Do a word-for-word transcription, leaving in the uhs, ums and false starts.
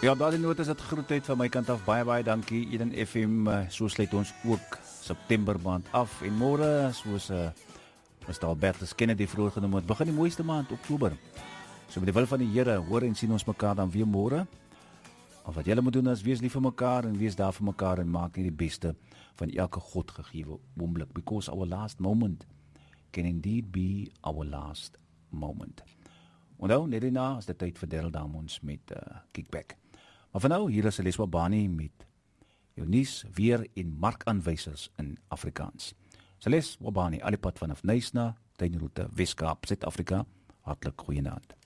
Ja, daardie noot is dit groetheid van my kant af. Baie, baie dankie. Eden F M, uh, so sluit ons ook September maand af. En môre, soos uh, Mister Albertus Kennedy vroeër genoem het, begin die mooiste maand, Oktober. So met die wil van die Here, hoor en sien ons mekaar dan weer môre. Of wat julle moet doen is, wees lief vir mekaar en wees daar vir mekaar en maak nie die beste van elke God gegewe oomblik. Because our last moment can indeed be our last moment. Onthou, net hierna is dit tyd vir Daryl Diamonds met uh, Kickback. Maar vir nou, hier is Leswa Bani met jou nuus, weer en markaanwysers in Afrikaans. Leswa Bani, alipad vanaf Nysna, tuinroete Weskaap, Suid-Afrika, hartlik goeienaand.